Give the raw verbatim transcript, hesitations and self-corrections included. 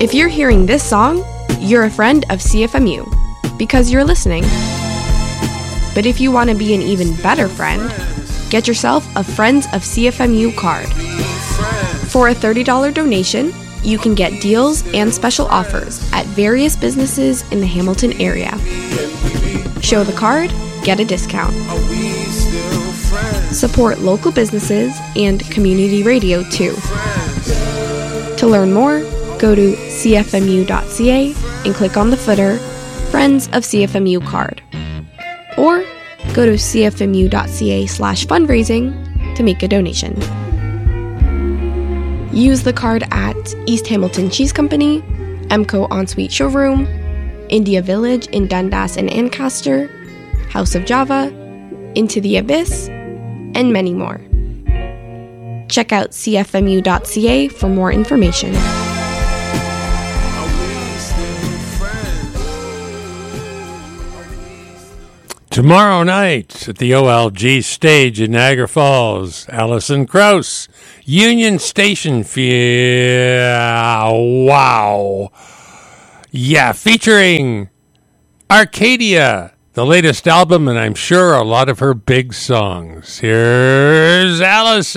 If you're hearing this song, you're a friend of C F M U, because you're listening. But if you want to be an even better friend, get yourself a Friends of C F M U card. For a thirty dollars donation, you can get deals and special offers at various businesses in the Hamilton area. Show the card, get a discount. Support local businesses and community radio too. To learn more, go to c f m u dot c a and click on the footer, Friends of C F M U card. Or go to c f m u dot c a slash fundraising to make a donation. Use the card at East Hamilton Cheese Company, Emco Ensuite Showroom, India Village in Dundas and Ancaster, House of Java, Into the Abyss, and many more. Check out c f m u dot c a for more information. Tomorrow night at the O L G stage in Niagara Falls, Alison Krauss, Union Station. Fe- wow. Yeah, featuring Arcadia, the latest album, and I'm sure a lot of her big songs. Here's Alison.